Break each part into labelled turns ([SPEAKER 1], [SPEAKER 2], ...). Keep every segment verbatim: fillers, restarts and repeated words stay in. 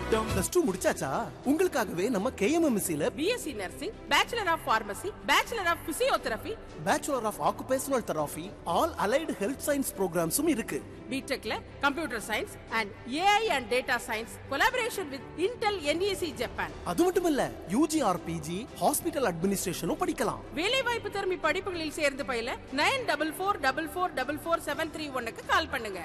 [SPEAKER 1] வந்துட்டோம்.
[SPEAKER 2] Plus two முடிச்சாச்சா? உங்களுக்காகவே நம்ம கேஎம்எம்சில
[SPEAKER 3] BSc nursing, bachelor of pharmacy, bachelor of physiotherapy,
[SPEAKER 2] bachelor of occupational therapy, all allied health science ப்ரோக்ராம்ஸும் இருக்கு.
[SPEAKER 3] பிடெக்ல computer science and AI and data science collaboration with Intel NEC Japan.
[SPEAKER 2] அது மட்டும் இல்ல, UG R PG hospital அட்மினிஸ்ட்ரேஷனும் படிக்கலாம்.
[SPEAKER 3] வேலைவாய்ப்பு திறமை படிப்புகளில் சேர்ந்து பயில nine double four double four double four seven three ஒன்னுக்கு கால் பண்ணுங்க.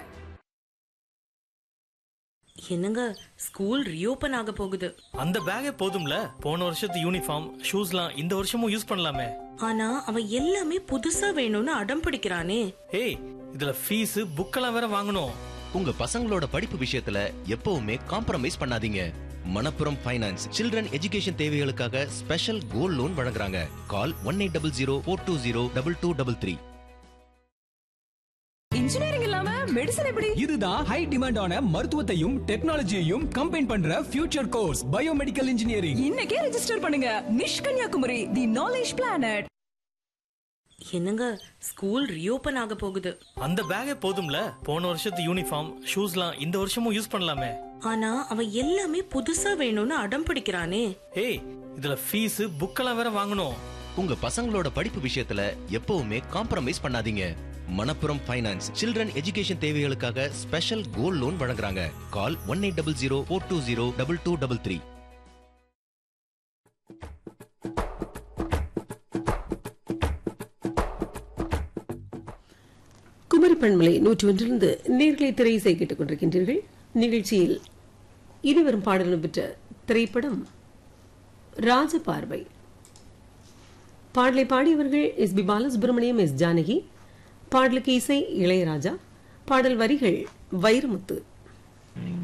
[SPEAKER 4] என்னங்க, ஸ்கூல் ரீஓபன் ஆக போகுது.
[SPEAKER 5] அந்த பேக்கே போதும்ல, போன வருஷத்து யூனிஃபார்ம் ஷூஸ்லாம் இந்த வருஷமும் யூஸ் பண்ணலாமே.
[SPEAKER 4] ஆனா அவன் எல்லாமே புதுசா வேணும்னு அடம் பிடிக்கிறானே.
[SPEAKER 5] ஏய், இதுல ஃபீஸ் புக்கெல்லாம் வேற வாங்கணும்.
[SPEAKER 6] உங்க பசங்களோட படிப்பு விஷயத்துல எப்பவுமே காம்ப்ரமைஸ் பண்ணாதீங்க. மணப்புரம் ஃபைனான்ஸ் சில்ட்ரன் எஜுகேஷன் தேவைகளுக்காக ஸ்பெஷல் கோல்ட் லோன் வழங்குறாங்க. கால் one eight double zero four two zero double two double three.
[SPEAKER 7] Engineering இல்லாம மெடிசன் எப்படி?
[SPEAKER 8] இதுதான் ஹை டிமாண்ட் ஆன மருத்துவத்தையும் டெக்னாலஜியையும் கம்பைன் பண்ற ஃபியூச்சர் கோர்ஸ் பயோமெடிக்கல் இன்ஜினியரிங்.
[SPEAKER 7] இன்னைக்கே ரெஜிஸ்டர் பண்ணுங்க. நிஷ் கன்னியாகுமரி, தி நாலேஜ் பிளானட்.
[SPEAKER 4] என்னங்க, ஸ்கூல் ரீஓபன் ஆக போகுது.
[SPEAKER 5] அந்த பேக்கே போதும்ல, போன வருஷத்து யூனிஃபார்ம் ஷூஸ்லாம் இந்த வருஷமும் யூஸ் பண்ணலாமே.
[SPEAKER 4] ஆனா அவன் எல்லாமே புதுசா வேணும்னு அடம் பிடிக்கிறானே.
[SPEAKER 5] ஏய், இதுல ஃபீஸ் புக்கெல்லாம் வேற வாங்கணும்.
[SPEAKER 6] உங்க பசங்களோட படிப்பு விஷயத்துல எப்பவுமே காம்ப்ரமைஸ் பண்ணாதீங்க. மணப்புரம் ஃபைனான்ஸ் சில்ட்ரன் எஜுகேஷன் தேவைகளுக்காக ஸ்பெஷல் கோல்ட் லோன் வழங்குறாங்க. கால் one eight double zero four two zero double two double three.
[SPEAKER 9] Kumari பண்பலை நூற்றி ஒன்றிலிருந்து நேர்களை திரை இசை கேட்டுக் கொண்டிருக்கின்றீர்கள். நிகழ்ச்சியில் இருவரும் பாடலும் பெற்ற திரைப்படம் ராஜபார்வை. பாடலை பாடியவர்கள் S B Balasubramaniam, S Janaki. பாடலுக்கு இசை இளையராஜா. பாடல் வரிகள் வைரமுத்து.